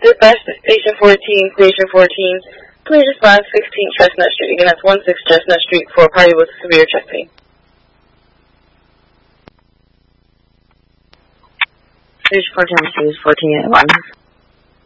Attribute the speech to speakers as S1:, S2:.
S1: Dispatch to Station 14, Station 14. Please respond 16 Chestnut Street. Again, that's 16 Chestnut Street for a party with severe chest pain.
S2: Station 14, 14 at 1.